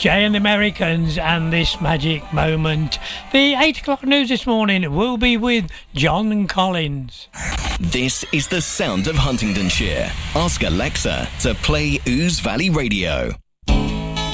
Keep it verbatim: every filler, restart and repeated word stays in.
Jay and the Americans and This Magic Moment. The eight o'clock news this morning will be with John Collins. This is the sound of Huntingdonshire. Ask Alexa to play Ouse Valley Radio.